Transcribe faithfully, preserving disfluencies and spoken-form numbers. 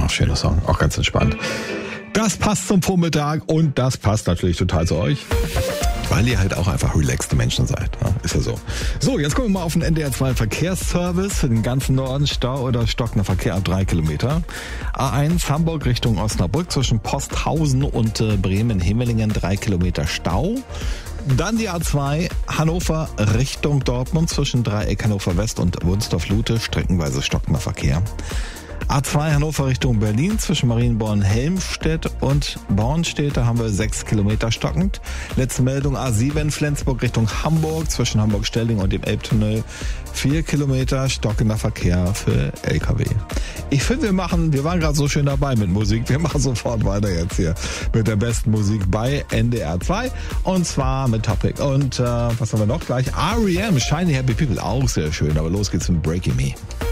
Ach, schöner Song, auch ganz entspannt. Das passt zum Vormittag und das passt natürlich total zu euch. Weil ihr halt auch einfach relaxte Menschen seid. Ja, ist ja so. So, jetzt kommen wir mal auf den N D R zwei Verkehrsservice. Für den ganzen Norden Stau oder stockender Verkehr ab drei Kilometer. A eins Hamburg Richtung Osnabrück zwischen Posthausen und äh, Bremen-Hemmelingen drei Kilometer Stau. Dann die A zwei Hannover Richtung Dortmund zwischen Dreieck Hannover West und Wunsdorf-Lute streckenweise stockender Verkehr. A zwei Hannover Richtung Berlin zwischen Marienborn-Helmstedt und Bornstedt, haben wir sechs Kilometer stockend. Letzte Meldung A sieben Flensburg Richtung Hamburg zwischen Hamburg-Stelling und dem Elbtunnel. vier Kilometer stockender Verkehr für L K W. Ich finde, wir machen, wir waren gerade so schön dabei mit Musik. Wir machen sofort weiter jetzt hier mit der besten Musik bei N D R zwei. Und zwar mit Topic. Und äh, was haben wir noch gleich? R E M, Shiny Happy People, auch sehr schön. Aber los geht's mit Breaking Me.